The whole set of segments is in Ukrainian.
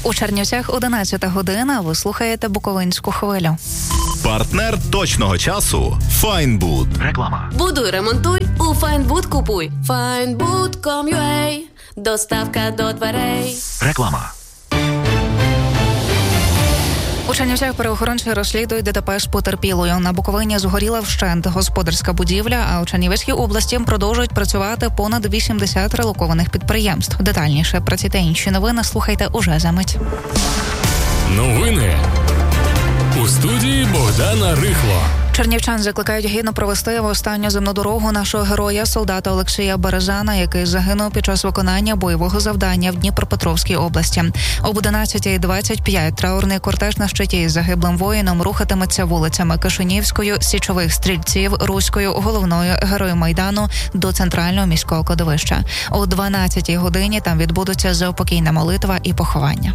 У Чернівцях 11 година. Ви слухаєте Буковинську хвилю. Партнер точного часу – Файнбуд. Реклама. Будуй, ремонтуй, у Файнбуд купуй. Findbood.com.ua. Доставка до дверей. Реклама. У Чернівцях правоохоронці розслідують ДТП з потерпілою. На Буковині згоріла вщент господарська будівля, а у Чернівецькій області продовжують працювати понад 80 релокованих підприємств. Детальніше про ці та інші новини слухайте уже за мить. Новини у студії Богдана Рихло. Чернівчан закликають гідно провести в останню земну дорогу нашого героя, солдата Олексія Березана, який загинув під час виконання бойового завдання в Дніпропетровській області. Об 11:25 траурний кортеж на щиті із загиблим воїном рухатиметься вулицями Кишинівською, Січових Стрільців, Руською, Головною, Героїв Майдану до центрального міського кладовища. О 12:00 годині там відбудуться заупокійна молитва і поховання.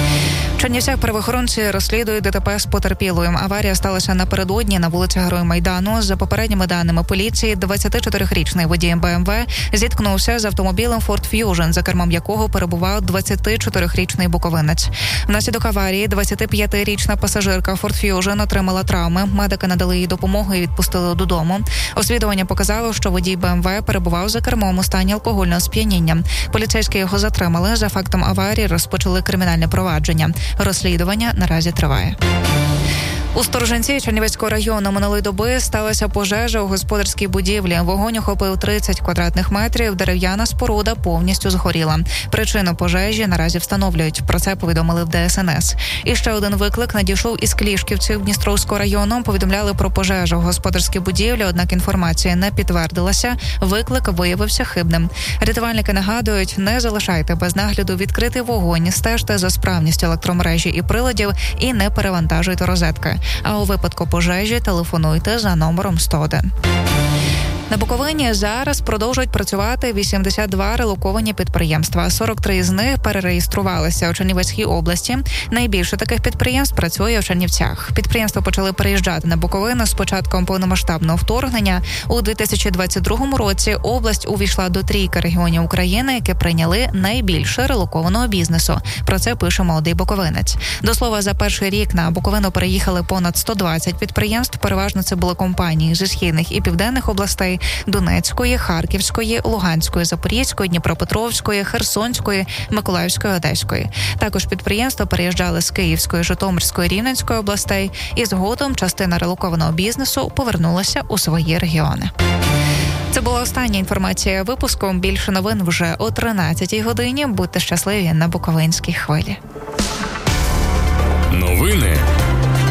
В Чернівцях правоохоронці розслідують ДТП з потерпілою. Аварія сталася напередодні на вулиці Героїв Майдану. За попередніми даними поліції, 24-річний водій БМВ зіткнувся з автомобілем Ford Fusion, за кермом якого перебував 24-річний буковинець. Внаслідок аварії 25-річна пасажирка Ford Fusion отримала травми. Медики надали їй допомогу і відпустили додому. Освідування показало, що водій БМВ перебував за кермом у стані алкогольного сп'яніння. Поліцейські його затримали. За фактом аварії розпочали кримінальне провадження. Розслідування наразі триває. У Сторожинці Чернівецького району минулої доби сталася пожежа у господарській будівлі. Вогонь охопив 30 квадратних метрів, дерев'яна споруда повністю згоріла. Причину пожежі наразі встановлюють. Про це повідомили в ДСНС. І ще один виклик надійшов із Клішківців Дністровського району. Повідомляли про пожежу в господарській будівлі, однак інформація не підтвердилася. Виклик виявився хибним. Рятувальники нагадують, не залишайте без нагляду відкритий вогонь, стежте за справністю електромережі і приладів і не перевантажуйте розетки. А у випадку пожежі телефонуйте за номером 101. На Буковині зараз продовжують працювати 82 релоковані підприємства. 43 з них перереєструвалися у Чернівецькій області. Найбільше таких підприємств працює у Чернівцях. Підприємства почали переїжджати на Буковину з початком повномасштабного вторгнення. У 2022 році область увійшла до трійки регіонів України, які прийняли найбільше релокованого бізнесу. Про це пише «Молодий буковинець». До слова, за перший рік на Буковину переїхали понад 120 підприємств. Переважно це були компанії зі східних і південних областей – Донецької, Харківської, Луганської, Запорізької, Дніпропетровської, Херсонської, Миколаївської, Одеської. Також підприємства переїжджали з Київської, Житомирської, Рівненської областей, і згодом частина релокованого бізнесу повернулася у свої регіони. Це була остання інформація випуску. Більше новин вже о 13:00 годині. Будьте щасливі на Буковинській хвилі. Новини